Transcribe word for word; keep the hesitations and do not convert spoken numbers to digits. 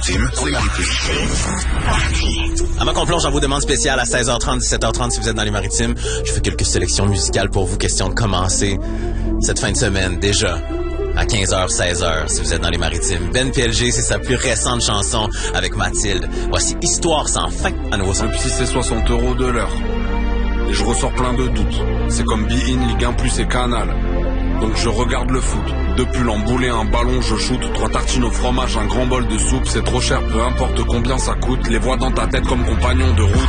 Avant qu'on plonge en vos demandes spéciales à seize heures trente, dix-sept heures trente si vous êtes dans les Maritimes, je fais quelques sélections musicales pour vous. Question de commencer cette fin de semaine déjà à quinze heures, seize heures si vous êtes dans les Maritimes. Ben P L G, c'est sa plus récente chanson avec Mathilde. Voici Histoire sans fin à nouveau son. Même si c'est soixante euros de l'heure. Et je ressors plein de doutes. C'est comme Be In, Ligue un plus et Canal. Donc je regarde le foot. Deux pulls en boulet, un ballon, je shoot. Trois tartines au fromage, un grand bol de soupe. C'est trop cher, peu importe combien ça coûte. Les voix dans ta tête comme compagnons de route.